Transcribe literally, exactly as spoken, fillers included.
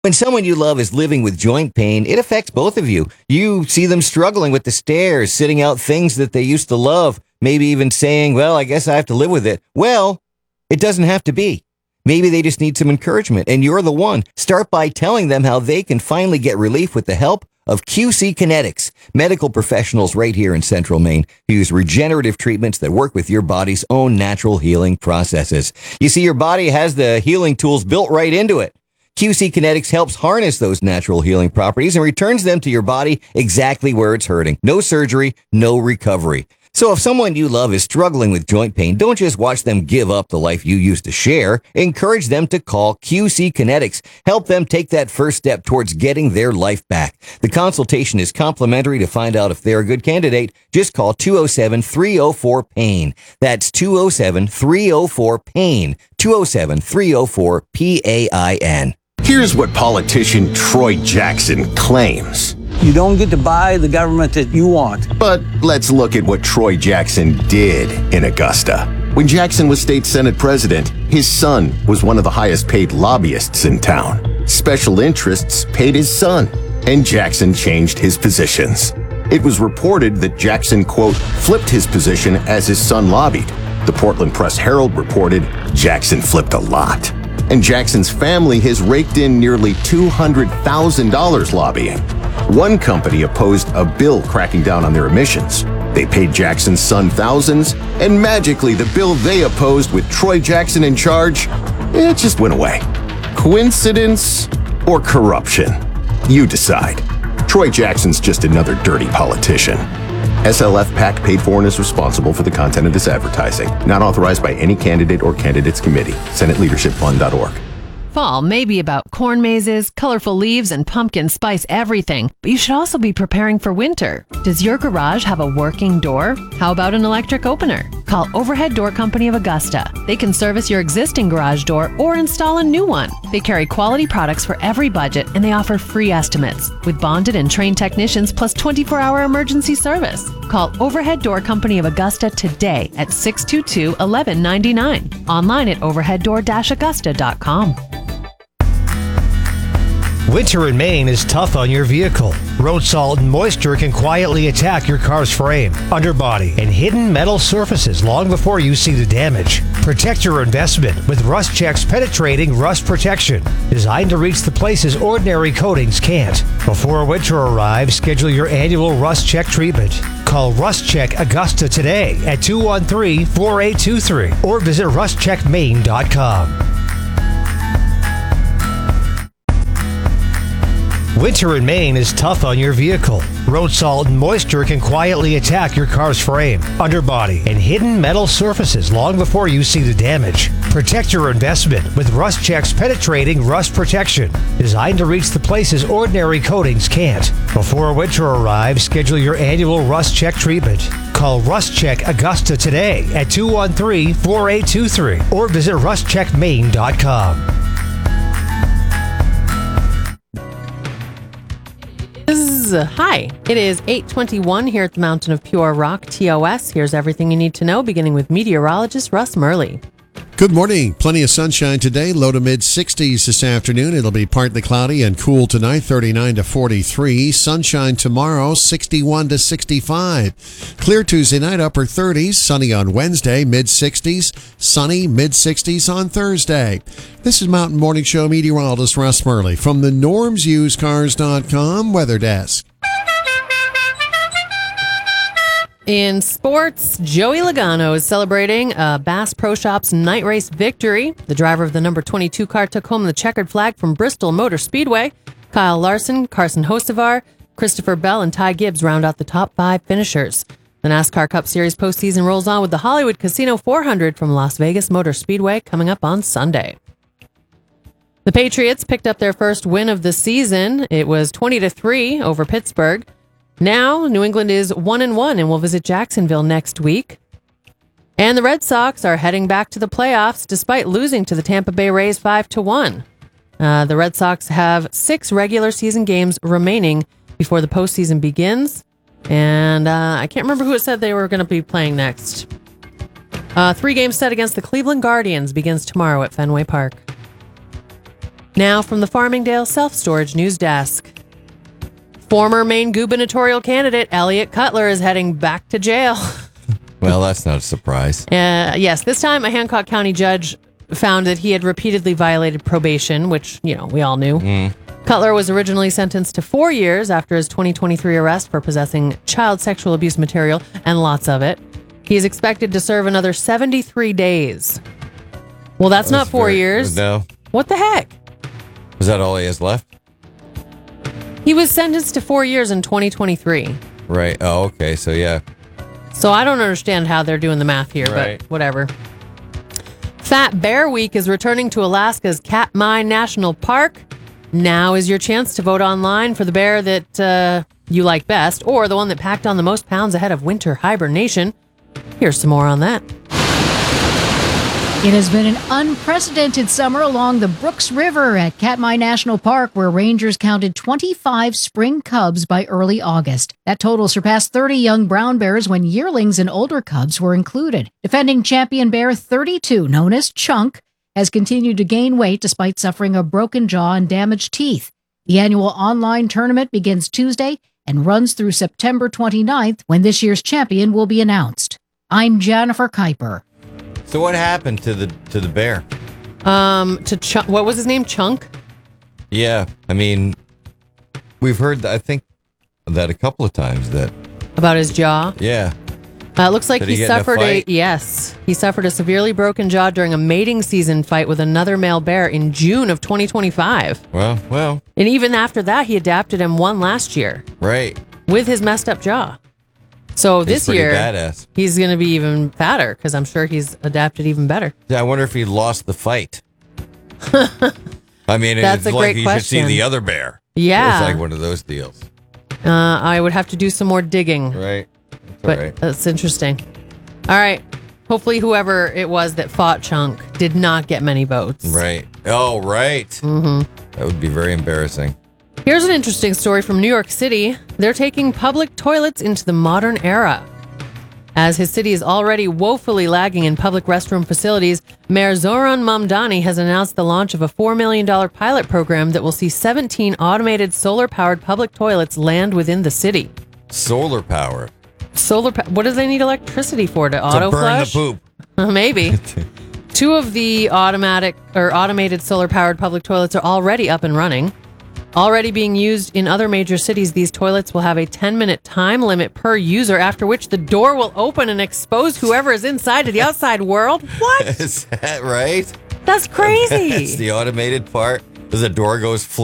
When someone you love is living with joint pain, it affects both of you. You see them struggling with the stairs, sitting out things that they used to love, maybe even saying, well, I guess I have to live with it. Well, it doesn't have to be. Maybe they just need some encouragement, and you're the one. Start by telling them how they can finally get relief with the help of Q C Kinetics, medical professionals right here in Central Maine who use regenerative treatments that work with your body's own natural healing processes. You see, your body has the healing tools built right into it. Q C Kinetics helps harness those natural healing properties and returns them to your body exactly where it's hurting. No surgery, no recovery. So if someone you love is struggling with joint pain, don't just watch them give up the life you used to share. Encourage them to call Q C Kinetics. Help them take that first step towards getting their life back. The consultation is complimentary. To find out if they're a good candidate, just call two oh seven, three oh four, PAIN. That's two oh seven, three oh four, PAIN. two oh seven, three oh four, P A I N. Here's what politician Troy Jackson claims. You don't get to buy the government that you want. But let's look at what Troy Jackson did in Augusta. When Jackson was state senate president, his son was one of the highest paid lobbyists in town. Special interests paid his son, and Jackson changed his positions. It was reported that Jackson, quote, flipped his position as his son lobbied. The Portland Press-Herald reported Jackson flipped a lot. And Jackson's family has raked in nearly two hundred thousand dollars lobbying. One company opposed a bill cracking down on their emissions. They paid Jackson's son thousands, and magically the bill they opposed with Troy Jackson in charge, it just went away. Coincidence or corruption? You decide. Troy Jackson's just another dirty politician. S L F PAC paid for and is responsible for the content of this advertising. Not authorized by any candidate or candidates committee. Senate Leadership Fund dot org. Fall may be about corn mazes, colorful leaves, and pumpkin spice everything, but you should also be preparing for winter. Does your garage have a working door? How about an electric opener? Call Overhead Door Company of Augusta. They can service your existing garage door or install a new one. They carry quality products for every budget, and they offer free estimates with bonded and trained technicians plus twenty-four hour emergency service. Call Overhead Door Company of Augusta today at six two two, one one nine nine. Online at overhead door dash augusta dot com. Winter in Maine is tough on your vehicle. Road salt and moisture can quietly attack your car's frame, underbody, and hidden metal surfaces long before you see the damage. Protect your investment with Rust Check's penetrating rust protection, designed to reach the places ordinary coatings can't. Before winter arrives, schedule your annual Rust Check treatment. Call Rust Check Augusta today at two one three, four eight two three or visit rust check maine dot com. Winter in Maine is tough on your vehicle. Road salt and moisture can quietly attack your car's frame, underbody, and hidden metal surfaces long before you see the damage. Protect your investment with Rust Check's penetrating rust protection, designed to reach the places ordinary coatings can't. Before winter arrives, schedule your annual Rust Check treatment. Call Rust Check Augusta today at two one three, four eight two three or visit rust check maine dot com. Hi, it is eight twenty-one here at the Mountain of Pure Rock, T O S. Here's everything you need to know, beginning with meteorologist Russ Murley. Good morning. Plenty of sunshine today. Low to mid sixties this afternoon. It'll be partly cloudy and cool tonight, thirty-nine to forty-three. Sunshine tomorrow, sixty-one to sixty-five. Clear Tuesday night, upper thirties. Sunny on Wednesday, mid sixties. Sunny, mid sixties on Thursday. This is Mountain Morning Show meteorologist Russ Murley from the norms used cars dot com weather desk. In sports, Joey Logano is celebrating a Bass Pro Shops night race victory. The driver of the number twenty-two car took home the checkered flag from Bristol Motor Speedway. Kyle Larson, Carson Hocevar, Christopher Bell, and Ty Gibbs round out the top five finishers. The NASCAR Cup Series postseason rolls on with the Hollywood Casino four hundred from Las Vegas Motor Speedway coming up on Sunday. The Patriots picked up their first win of the season. It was twenty to three over Pittsburgh. Now, New England is one and one and will visit Jacksonville next week. And the Red Sox are heading back to the playoffs despite losing to the Tampa Bay Rays five to one. Uh, the Red Sox have six regular season games remaining before the postseason begins. And uh, I can't remember who it said they were going to be playing next. Uh, three games set against the Cleveland Guardians begins tomorrow at Fenway Park. Now from the Farmingdale Self-Storage News Desk. Former Maine gubernatorial candidate Elliot Cutler is heading back to jail. Well, that's not a surprise. Uh, yes, this time a Hancock County judge found that he had repeatedly violated probation, which, you know, we all knew. Mm. Cutler was originally sentenced to four years after his twenty twenty-three arrest for possessing child sexual abuse material, and lots of it. He is expected to serve another seventy-three days. Well, that's, not four very- years. No. What the heck? Is that all he has left? He was sentenced to four years in twenty twenty-three. Right. Oh, okay. So, yeah. So I don't understand how they're doing the math here, Right. but whatever. Fat Bear Week is returning to Alaska's Katmai National Park. Now is your chance to vote online for the bear that uh, you like best, or the one that packed on the most pounds ahead of winter hibernation. Here's some more on that. It has been an unprecedented summer along the Brooks River at Katmai National Park, where rangers counted twenty-five spring cubs by early August. That total surpassed thirty young brown bears when yearlings and older cubs were included. Defending champion bear thirty-two, known as Chunk, has continued to gain weight despite suffering a broken jaw and damaged teeth. The annual online tournament begins Tuesday and runs through September twenty-ninth, when this year's champion will be announced. I'm Jennifer Kuiper. So what happened to the to the bear? Um, to Chunk, what was his name? Chunk? Yeah, I mean, we've heard, I think, that a couple of times. That About his jaw? yeah, Uh, it looks like Did he, he get in a suffered a, fight? yes, he suffered a severely broken jaw during a mating season fight with another male bear in June of twenty twenty-five. well, well, And even after that, he adapted and won last year right. with his messed up jaw. So He's this pretty year, badass. he's going to be even fatter because I'm sure he's adapted even better. Yeah, I wonder if he lost the fight. I mean, That's it's a like great you should see question. the other bear. Yeah. It's like one of those deals, Uh, I would have to do some more digging, right? That's but all right. that's interesting. All right. Hopefully, whoever it was that fought Chunk did not get many votes. Right. Oh, right. Mm-hmm. That would be very embarrassing. Here's an interesting story from New York City. They're taking public toilets into the modern era. As his city is already woefully lagging in public restroom facilities, Mayor Zoran Mamdani has announced the launch of a four million dollars pilot program that will see seventeen automated solar-powered public toilets land within the city. Solar power Solar, pa- what do they need electricity for? To auto to burn flush? the poop. Maybe. Two of the automatic or automated solar-powered public toilets are already up and running. Already being used in other major cities, these toilets will have a ten-minute time limit per user, after which the door will open and expose whoever is inside to the outside world. What? Is that right? That's crazy. That's the automated part. As the door goes